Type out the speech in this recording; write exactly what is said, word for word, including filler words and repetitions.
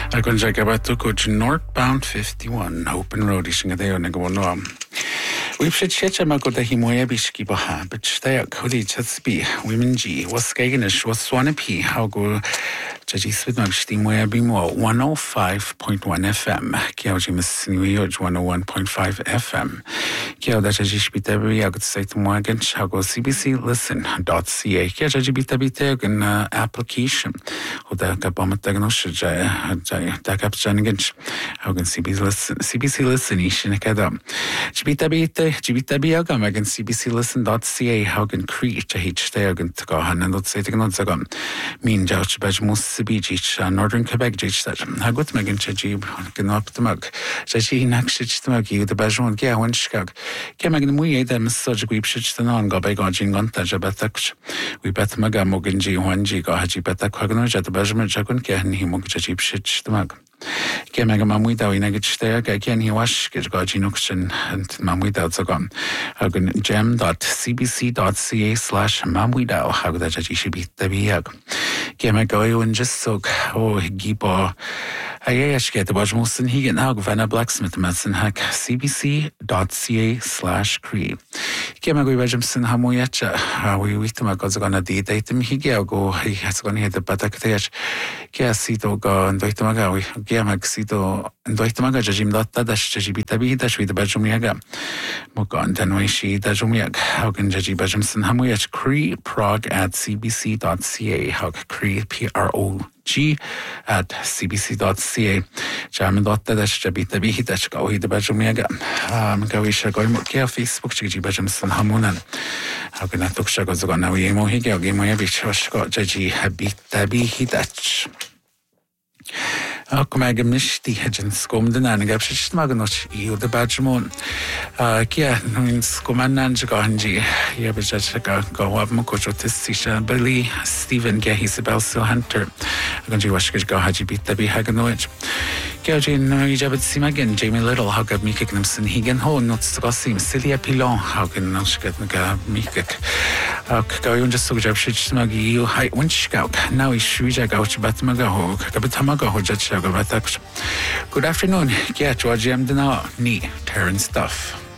I can check about to coach northbound fifty-one open road ising there and go on. We've should chet ma go da himoya bishki baha, but stay a cody chatsby, women G, was skaganish, was swanepi, how go Jaji Swidmag Stimoya Bimo one oh five point one F M, Kiaji Miss New York one oh one point five F M. Kia da Jaji Bitabi, I could say to Morgan, Chago C B C listen dot C A, Kia Jaji Bitabiteg an application, or the Kabamatagosh, Dakap Janigans, how can C B C listen, C B C listen, Ishinakadam. Jibitabite, Jibitabiagam, I can C B C listen dot C A, how can create a hitch there, and to go and not say to Gonzagam. Mean Judge Bajmus. Beach, Northern Quebec, Jich, I got Megan Chajib, can up the mug. Jaji Nakshich the Muggy, the Bajon, Gia, one Shkag. Kemagan Muye, them such a weep shich the non, go by Gojing on Tajabatak. We bet Maga Moganji, one G, go Haji Batakwaganoja at the Bajaman Jagun, Gan, he mug Jajib shich the mug. Kemaga Mamuida, we negate there, again he wash, get Gojinoction and Mamuida Zagam. Hagan gem dot c b c dot c a slash Mamuida, how that Jaji should be the Biag. Kemago and just so oh Gibo. I get the Bajmosin he now Vanna Blacksmith Medicine hack c b c dot c a slash cree. Kemago Bajamson Hamoyacha, how we with him goes gonna date him he go he has gonna hit the Batakatech. Kiasito go and Doitamaga, Giamaxito and Doitamaga Jim dot dash Jibitabi dash with the Bajumiaga. Mokan Tanwishi Dajumiag, how can Jaji Bajamson Hamoyach cree prog at c b c dot c a, how cree P R O G at c b c dot c a. Jamin dot dash Jabitabi dash go with the Bajumiaga. Um, Gawisha going Mokia Facebook Jiji Bajamson Hamunan. How can I talk Shagos on now? Yemo Higel, Gimoyavich, Hoshko, Jaji Habitabi Hidach. Ak meg mishti hedgen skom den an gab shit magnoch iu de bajmon kia nun skomanan jaganji ya bajaka go up mo kocho tisisha Billy Stephen ge Isabel Sil Hunter ganji washkaj go haji bitabi haganoch Gajin Ijabit Simagan Jamie Little how gab mikik namson higan ho not skosim Celia Pilon how can nashkat naga mikik ak go yun just so jab shit smagi you hai winchkau now is shuja gauch batmaga ho kabitamaga ho jach. Good afternoon. Yeah, George M. Dana, ni Terran stuff.